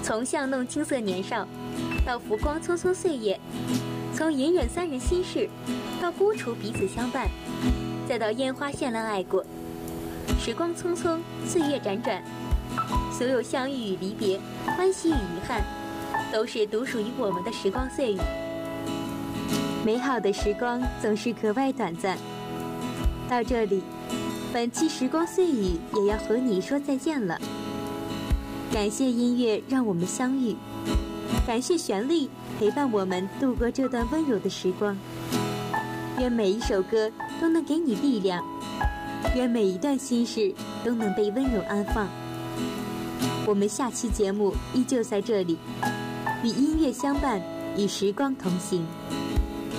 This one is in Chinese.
从巷弄青涩年少，到浮光匆匆岁月，从隐忍三人心事，到孤处彼此相伴，再到烟花绚烂爱过。时光匆匆，岁月辗转，所有相遇与离别，欢喜与遗憾，都是独属于我们的时光岁月。美好的时光总是格外短暂。到这里，本期时光碎语也要和你说再见了。感谢音乐让我们相遇，感谢旋律陪伴我们度过这段温柔的时光。愿每一首歌都能给你力量，愿每一段心事都能被温柔安放。我们下期节目依旧在这里，与音乐相伴，与时光同行。